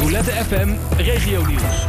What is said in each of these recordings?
Roulette FM Regionieuws.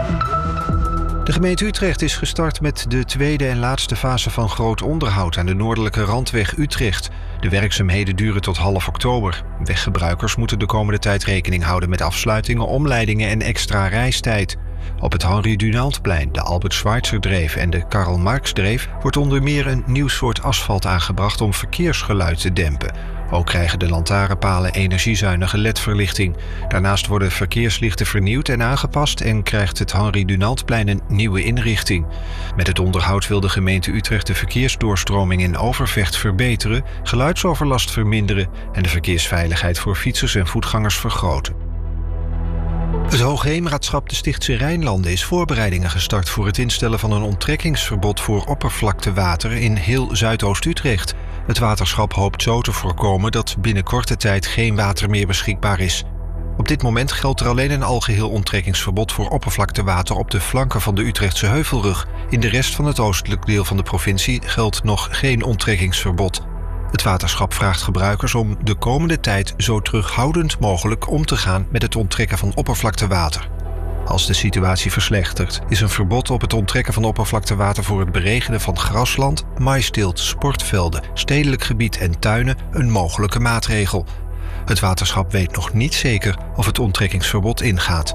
De gemeente Utrecht is gestart met de tweede en laatste fase van groot onderhoud aan de noordelijke randweg Utrecht. De werkzaamheden duren tot half oktober. Weggebruikers moeten de komende tijd rekening houden met afsluitingen, omleidingen en extra reistijd. Op het Henri Dunantplein, de Albert Schweitzerdreef en de Karl Marxdreef wordt onder meer een nieuw soort asfalt aangebracht om verkeersgeluid te dempen. Ook krijgen de lantaarnpalen energiezuinige LED-verlichting. Daarnaast worden verkeerslichten vernieuwd en aangepast en krijgt het Henri Dunantplein een nieuwe inrichting. Met het onderhoud wil de gemeente Utrecht de verkeersdoorstroming in Overvecht verbeteren, geluidsoverlast verminderen en de verkeersveiligheid voor fietsers en voetgangers vergroten. Het Hoogheemraadschap de Stichtse Rijnlanden is voorbereidingen gestart voor het instellen van een onttrekkingsverbod voor oppervlaktewater in heel Zuidoost-Utrecht. Het waterschap hoopt zo te voorkomen dat binnen korte tijd geen water meer beschikbaar is. Op dit moment geldt er alleen een algeheel onttrekkingsverbod voor oppervlaktewater op de flanken van de Utrechtse Heuvelrug. In de rest van het oostelijk deel van de provincie geldt nog geen onttrekkingsverbod. Het waterschap vraagt gebruikers om de komende tijd zo terughoudend mogelijk om te gaan met het onttrekken van oppervlaktewater. Als de situatie verslechtert, is een verbod op het onttrekken van oppervlaktewater voor het beregenen van grasland, maaisteelt, sportvelden, stedelijk gebied en tuinen een mogelijke maatregel. Het waterschap weet nog niet zeker of het onttrekkingsverbod ingaat.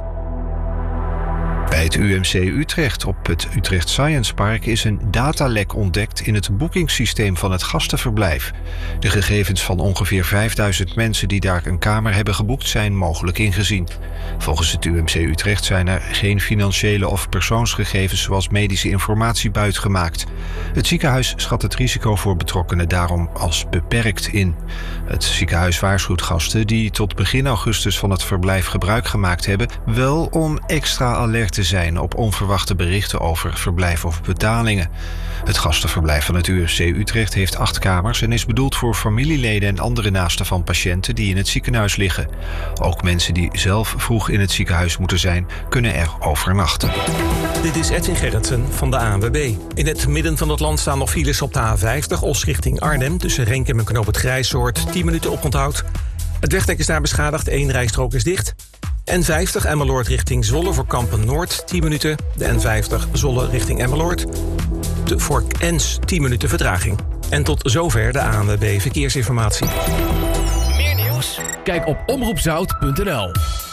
Bij het UMC Utrecht op het Utrecht Science Park is een datalek ontdekt in het boekingssysteem van het gastenverblijf. De gegevens van ongeveer 5000 mensen die daar een kamer hebben geboekt zijn mogelijk ingezien. Volgens het UMC Utrecht zijn er geen financiële of persoonsgegevens zoals medische informatie buitgemaakt. Het ziekenhuis schat het risico voor betrokkenen daarom als beperkt in. Het ziekenhuis waarschuwt gasten die tot begin augustus van het verblijf gebruik gemaakt hebben wel om extra alert te zijn op onverwachte berichten over verblijf of betalingen. Het gastenverblijf van het UMC Utrecht heeft 8 kamers en is bedoeld voor familieleden en andere naasten van patiënten die in het ziekenhuis liggen. Ook mensen die zelf vroeg in het ziekenhuis moeten zijn, kunnen er overnachten. Dit is Edwin Gerritsen van de ANWB. In het midden van het land staan nog files op de A50 Os richting Arnhem tussen Renkum en Knoop het Grijssoord. 10 minuten oponthoud. Het wegdek is daar beschadigd, 1 rijstrook is dicht. N50 Emmeloord richting Zwolle voor Kampen Noord, 10 minuten. De N50 Zwolle richting Emmeloord. Voor Ens 10 minuten vertraging. En tot zover de ANWB Verkeersinformatie. Meer nieuws? Kijk op omroepzout.nl.